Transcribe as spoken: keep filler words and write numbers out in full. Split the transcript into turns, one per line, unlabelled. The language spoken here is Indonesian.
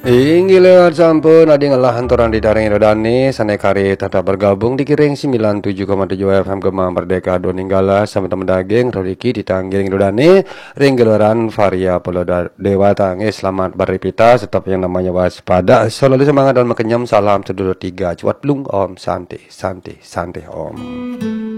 Inggih lewat sampun adi ngelahan torang di daring Dodane Sane kari tetap bergabung di Kiring sembilan puluh tujuh koma tujuh F M Gemang Merdeka Doninggala sama teman daging Rodiki di Tanggiring Dodane ring geluran Varia Polo Dewa Tangi. Selamat beripita tetap yang namanya waspada, selalu semangat dan makenyam. Salam sedulur tiga cuat belum om santai santai santai om.